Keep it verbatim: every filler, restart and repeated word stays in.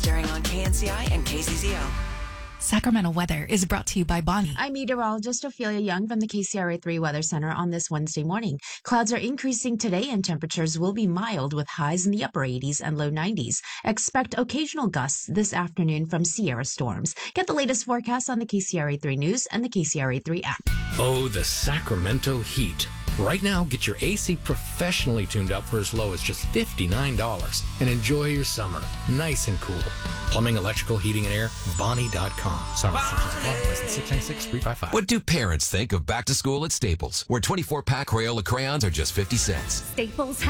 During on K N C I and K C Z O. Sacramento weather is brought to you by Bonnie. I'm meteorologist Ophelia Young from the K C R A three Weather Center on this Wednesday morning. Clouds are increasing today and temperatures will be mild with highs in the upper eighties and low nineties. Expect occasional gusts this afternoon from Sierra storms. Get the latest forecast on the K C R A three News and the K C R A three app. Oh, the Sacramento heat. Right now, get your A C professionally tuned up for as low as just fifty-nine dollars and enjoy your summer nice and cool. Plumbing, electrical, heating, and air, Bonnie dot com. Sorry, six nine six, three five five. What do parents think of back to school at Staples, where twenty-four pack Crayola crayons are just fifty cents? Staples